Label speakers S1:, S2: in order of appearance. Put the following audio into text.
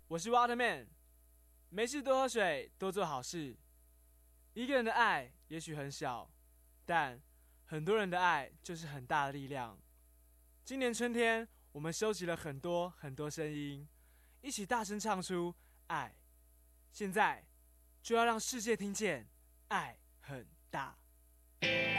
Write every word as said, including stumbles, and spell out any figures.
S1: 我是 Waterman， 没事多喝水，多做好事。一个人的爱也许很小，但很多人的爱就是很大的力量。今年春天，我们收集了很多很多声音，一起大声唱出爱。现在就要让世界听见，爱很大。